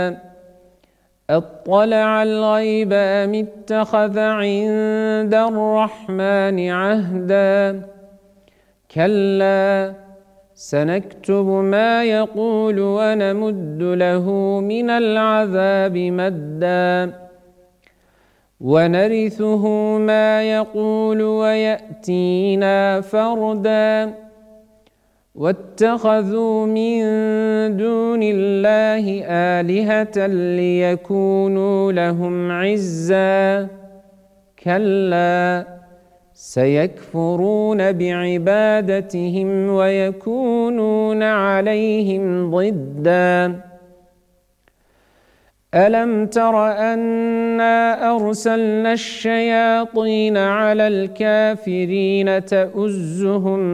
أطلع الغيب أم اتخذ عند الرحمن عهدا كلا سنكتب ما يقول ونمد له من العذاب مدا ونرثه ما يقول ويأتينا فردا واتخذوا من دون الله آلهة ليكونوا لهم عزا كلا سيكفرون بعبادتهم ويكونون عليهم ضدا ألم تر أنا أرسلنا الشياطين على الكافرين تؤزهم